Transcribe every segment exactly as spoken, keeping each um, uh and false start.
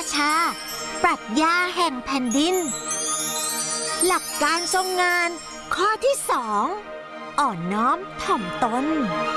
ชาปรัชญาแห่งแผ่นดินหลักการทรงงานข้อที่สองอ่อนน้อมถ่อมตน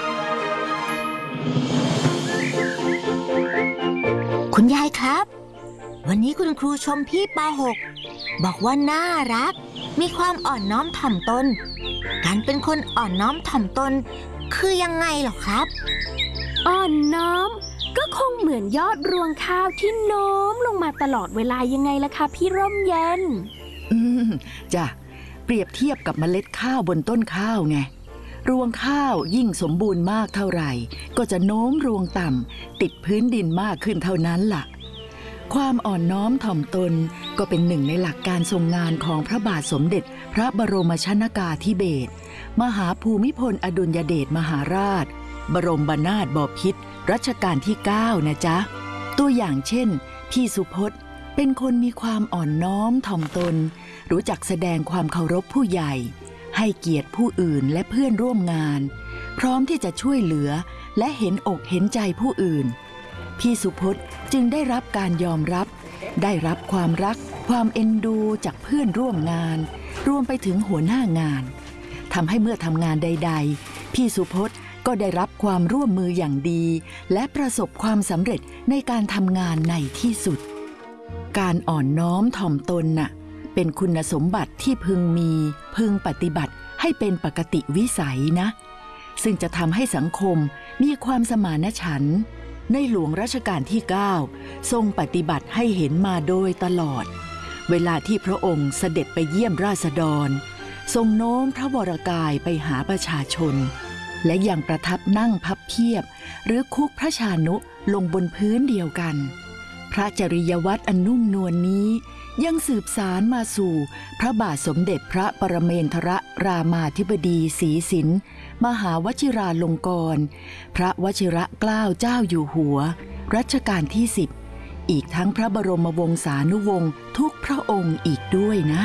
คุณยายครับวันนี้คุณครูชมพี่ป หกบอกว่าน่ารักมีความอ่อนน้อมถ่อมตนการเป็นคนอ่อนน้อมถ่อมตนคือยังไงหรอครับอ่อนน้อมก็คงเหมือนยอดรวงข้าวที่โน้มลงมาตลอดเวลายังไงล่ะคะพี่ร่มเย็นอืมจ้ะเปรียบเทียบกับเมล็ดข้าวบนต้นข้าวไงรวงข้าวยิ่งสมบูรณ์มากเท่าไหร่ก็จะโน้มรวงต่ำติดพื้นดินมากขึ้นเท่านั้นล่ะความอ่อนน้อมถ่อมตนก็เป็นหนึ่งในหลักการทรงงานของพระบาทสมเด็จพระบรมชนกาธิเบศรมหาภูมิพลอดุลยเดชมหาราชบรมนาถบพิตรรัชกาลที่เก้านะจ๊ะตัวอย่างเช่นพี่สุพจน์เป็นคนมีความอ่อนน้อมถ่อมตนรู้จักแสดงความเคารพผู้ใหญ่ให้เกียรติผู้อื่นและเพื่อนร่วมงานพร้อมที่จะช่วยเหลือและเห็นอกเห็นใจผู้อื่นพี่สุพจน์จึงได้รับการยอมรับได้รับความรักความเอ็นดูจากเพื่อนร่วมงานรวมไปถึงหัวหน้างานทำให้เมื่อทำงานใดๆพี่สุพจน์ก็ได้รับความร่วมมืออย่างดีและประสบความสำเร็จในการทำงานในที่สุดการอ่อนน้อมถ่อมตนน่ะเป็นคุณสมบัติที่พึงมีพึงปฏิบัติให้เป็นปกติวิสัยนะซึ่งจะทำให้สังคมมีความสมานฉันท์ในหลวงรัชกาลที่เก้าทรงปฏิบัติให้เห็นมาโดยตลอดเวลาที่พระองค์เสด็จไปเยี่ยมราษฎรทรงโน้มพระวรกายไปหาประชาชนและยังประทับนั่งพับเพียบหรือคุกพระชานุลงบนพื้นเดียวกันพระจริยวัตรอันนุ่มนวล น, นี้ยังสืบสารมาสู่พระบาทสมเด็จพระปรเมนทรรามาธิบดีศรีสินมหาวชิราลงกรณ์พระวชิรเกล้าเจ้าอยู่หัวรัชกาลที่สิบอีกทั้งพระบรมวงศานุวงศ์ทุกพระองค์อีกด้วยนะ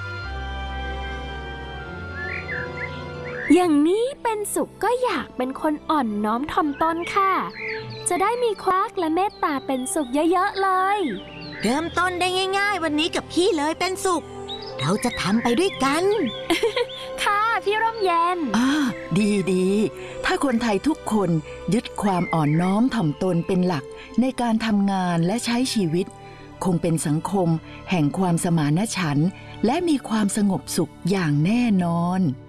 อย่างนี้เป็นสุขก็อยากเป็นคนอ่อนน้อมถ่อมตนค่ะจะได้มีความรักและเมตตาเป็นสุขเยอะๆเลยเริ่มต้นได้ง่ายๆวันนี้กับพี่เลยเป็นสุขเราจะทำไปด้วยกันค่ะพี่ร่มเย็นอ่าดีดีถ้าคนไทยทุกคนยึดความอ่อนน้อมถ่อมตนเป็นหลักในการทำงานและใช้ชีวิตคงเป็นสังคมแห่งความสมานฉันท์และมีความสงบสุขอย่างแน่นอน